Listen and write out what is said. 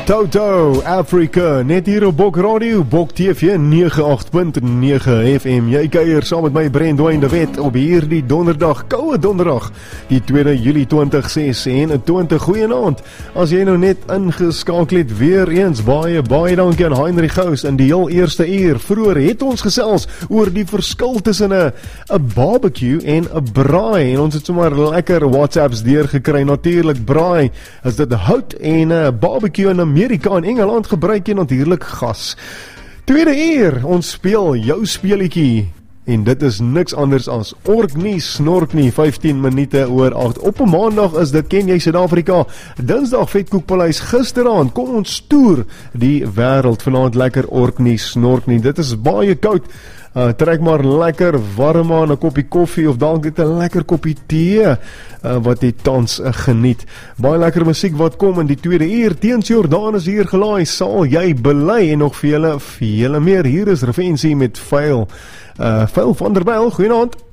Toto, Africa, net hier op Bok Radio, Bok TV 98.9 FM. Jy kuier saam met my Brandwyn de Wet op hierdie donderdag, koue donderdag, die 2 Julie 2026. Goeienaand. As jy nou net ingeskakel het, weer eens baie dankie aan Heinrich Gous in die heel eerste uur. Vroeër het ons gesels oor die verskil tussen 'n barbecue en 'n braai, en ons het sommer lekker WhatsApps deurgekry. Natuurlik braai is dit hout en 'n barbecue in Amerika en Engeland gebruik jy natuurlik gas. Tweede uur, ons speel jou speletjie. En dit is niks anders as Ork nie, Snork nie, 15 minute oor 8. Op 'n maandag is dit, ken jy, Suid-Afrika. Dinsdag Vetkoekpaleis, gisteraand kom ons toer die wêreld. Vanaand lekker Ork nie, Snork nie. Dit is baie koud. Trek maar lekker warm aan, 'n koppie koffie of dalk net 'n lekker koppie tee wat jy tans geniet. Baie lekker musiek wat kom in die tweede uur. Teens Jordaan is hier gelaai, sal jy bely, en nog vele meer. Hier is Revensie met Veil van der Bijl. Goeienaand.